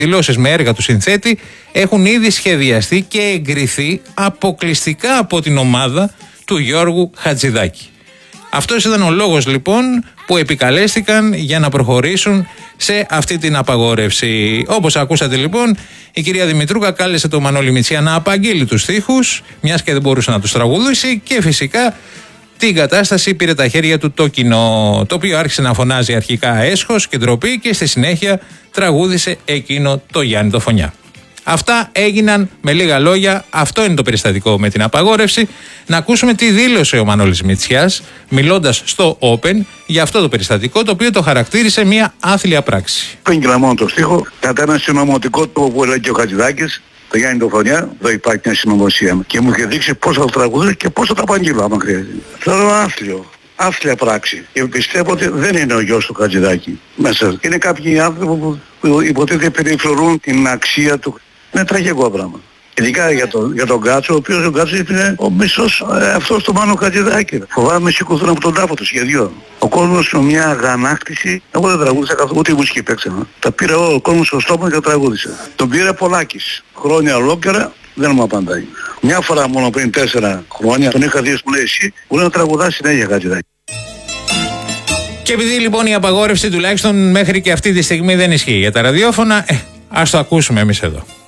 δηλώσεις με έργα του συνθέτη έχουν ήδη σχεδιαστεί και εγκριθεί αποκλειστικά από την ομάδα του Γιώργου Χατζηδάκη. Αυτός ήταν ο λόγος λοιπόν που επικαλέστηκαν για να προχωρήσουν σε αυτή την απαγόρευση. Όπως ακούσατε λοιπόν, η κυρία Δημητρούκα κάλεσε τον Μανώλη Μητσιά να απαγγείλει τους στίχους, μιας και δεν μπορούσε να τους τραγουδήσει, και φυσικά την κατάσταση πήρε τα χέρια του το κοινό, το οποίο άρχισε να φωνάζει αρχικά έσχος και ντροπή και στη συνέχεια τραγούδισε εκείνο το Γιάννη το Φωνιά. Αυτά έγιναν με λίγα λόγια. Αυτό είναι το περιστατικό με την απαγόρευση. Να ακούσουμε τι δήλωσε ο Μανώλης Μητσιάς μιλώντας στο Open για αυτό το περιστατικό, το οποίο το χαρακτήρισε μια άθλια πράξη. Πέγγυλα μόνο το στίχο, κατά ένα συνωμοτικό του που έλεγε και ο Χατζηδάκης, το Γιάννη το Φωνιά, εδώ υπάρχει μια συνωμοσία και μου είχε δείξει πώς θα το τραγουδήσω και πώς θα το απαγγείλω άμα χρειάζεται. Θέλω άθλιο. Άθλια πράξη. Και πιστεύω ότι δεν είναι ο γιος του Χατζηδάκη μέσα. Είναι κάποιοι άνθρωποι που υποτίθεται περιφρονούν την αξία του. Είναι τραγικό πράγμα. Ειδικά για τον Κάτσο, ο οποίος ο Κάτσος είναι ο μισός αυτός του Μάνου Χατζηδάκη. Φοβάμαι σηκωθούν από τον τάφο του σχεδιών. Ο κόσμος με μια αγανάκτηση, εγώ δεν τραγούδισα καθόλου, ούτε η μουσική παίξαμε. Τα πήρα ο κόσμος στο στόμα και τραγούδισα. Τον πήρε Πολάκης. Χρόνια ολόκληρα δεν μου απαντάει. Μια φορά μόνο πριν 4 χρόνια τον είχα δει που λέει εσύ, που λέει να τραγουδά συνέχεια Χατζηδάκη. Και επειδή λοιπόν η απαγόρευση τουλάχιστον μέχρι και αυτή τη στιγμή δεν ισχύει για τα ραδιόφωνα, ας το ακούσουμε εμείς εδώ.